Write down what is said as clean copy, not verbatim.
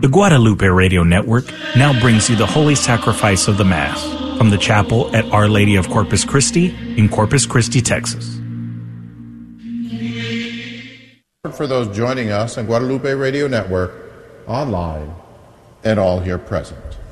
The Guadalupe Radio Network now brings you the Holy Sacrifice of the Mass from the chapel at Our Lady of Corpus Christi in Corpus Christi, Texas. For those joining us on Guadalupe Radio Network, online, and all here present.